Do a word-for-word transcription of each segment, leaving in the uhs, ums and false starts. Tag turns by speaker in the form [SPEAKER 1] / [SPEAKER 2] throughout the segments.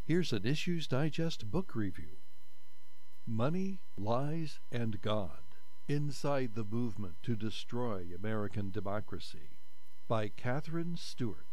[SPEAKER 1] Here's an Issues Digest book review. Money, Lies, and God: Inside the Movement to Destroy American Democracy by Katherine Stewart.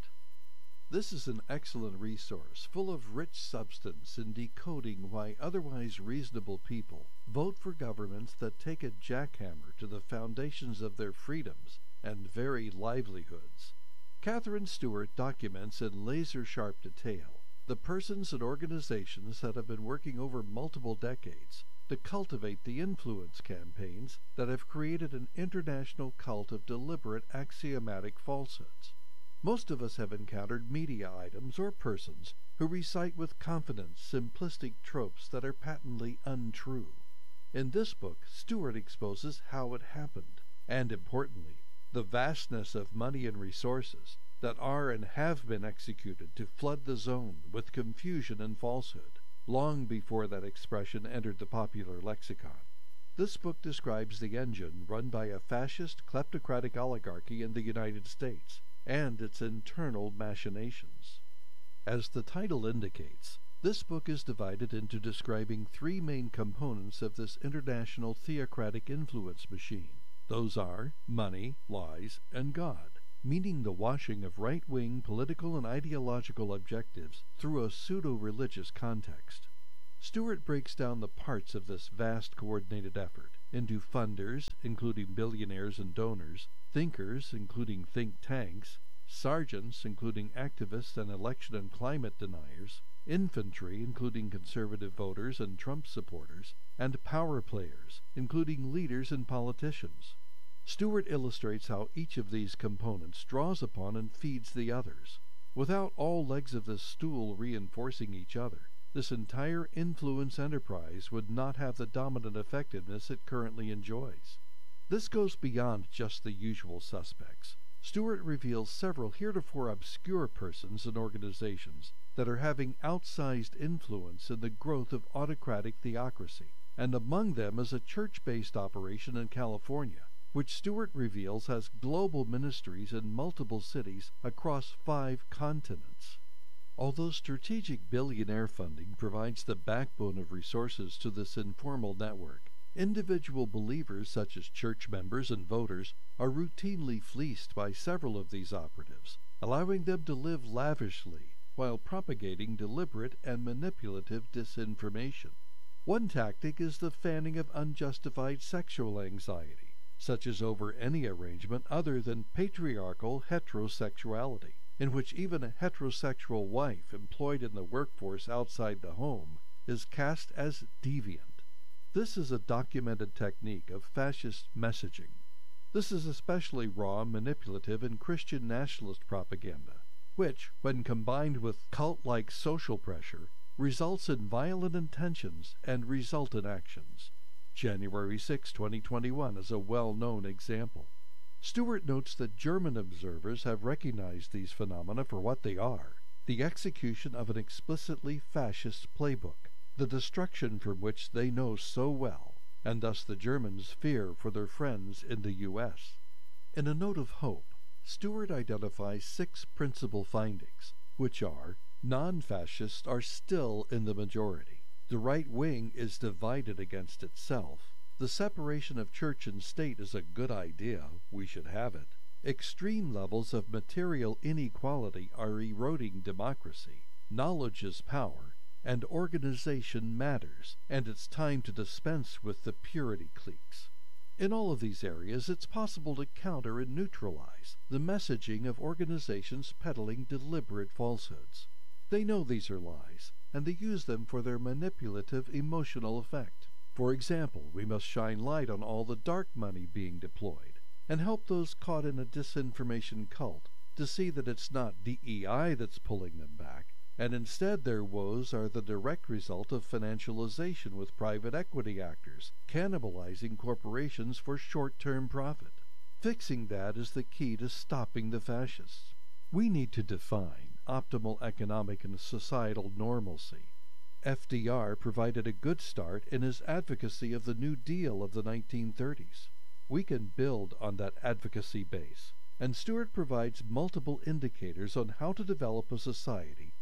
[SPEAKER 1] This is an excellent resource full of rich substance in decoding why otherwise reasonable people vote for governments that take a jackhammer to the foundations of their freedoms and very livelihoods. Katherine Stewart documents in laser-sharp detail the persons and organizations that have been working over multiple decades to cultivate the influence campaigns that have created an international cult of deliberate axiomatic falsehoods. Most of us have encountered media items or persons who recite with confidence simplistic tropes that are patently untrue. In this book, Stewart exposes how it happened, and importantly, the vastness of money and resources that are and have been executed to flood the zone with confusion and falsehood, long before that expression entered the popular lexicon. This book describes the engine run by a fascist kleptocratic oligarchy in the United States, and its internal machinations. As the title indicates, this book is divided into describing three main components of this international theocratic influence machine. Those are money, lies, and God, meaning the washing of right-wing political and ideological objectives through a pseudo-religious context. Stewart breaks down the parts of this vast coordinated effort into funders, including billionaires and donors, thinkers, including think tanks, sergeants, including activists and election and climate deniers, infantry, including conservative voters and Trump supporters, and power players, including leaders and politicians. Stewart illustrates how each of these components draws upon and feeds the others. Without all legs of this stool reinforcing each other, this entire influence enterprise would not have the dominant effectiveness it currently enjoys. This goes beyond just the usual suspects. Stewart reveals several heretofore obscure persons and organizations that are having outsized influence in the growth of autocratic theocracy, and among them is a church-based operation in California, which Stewart reveals has global ministries in multiple cities across five continents. Although strategic billionaire funding provides the backbone of resources to this informal network, individual believers such as church members and voters are routinely fleeced by several of these operatives, allowing them to live lavishly while propagating deliberate and manipulative disinformation. One tactic is the fanning of unjustified sexual anxiety, such as over any arrangement other than patriarchal heterosexuality, in which even a heterosexual wife employed in the workforce outside the home is cast as deviant. This is a documented technique of fascist messaging. This is especially raw and manipulative in Christian nationalist propaganda, which, when combined with cult-like social pressure, results in violent intentions and resultant actions. January sixth, twenty twenty-one is a well-known example. Stewart notes that German observers have recognized these phenomena for what they are: the execution of an explicitly fascist playbook, the destruction from which they know so well, and thus the Germans fear for their friends in the U S In a note of hope, Stewart identifies six principal findings, which are: non-fascists are still in the majority, the right wing is divided against itself, the separation of church and state is a good idea, we should have it, extreme levels of material inequality are eroding democracy, knowledge is power, and organization matters, and it's time to dispense with the purity cliques. In all of these areas, it's possible to counter and neutralize the messaging of organizations peddling deliberate falsehoods. They know these are lies, and they use them for their manipulative emotional effect. For example, we must shine light on all the dark money being deployed, and help those caught in a disinformation cult to see that it's not D E I that's pulling them back, and instead their woes are the direct result of financialization with private equity actors, cannibalizing corporations for short-term profit. Fixing that is the key to stopping the fascists. We need to define optimal economic and societal normalcy. F D R provided a good start in his advocacy of the New Deal of the nineteen thirties. We can build on that advocacy base, and Stewart provides multiple indicators on how to develop a society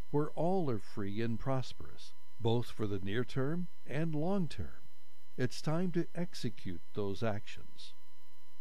[SPEAKER 1] where all are free and prosperous, both for the near term and long term. It's time to execute those actions.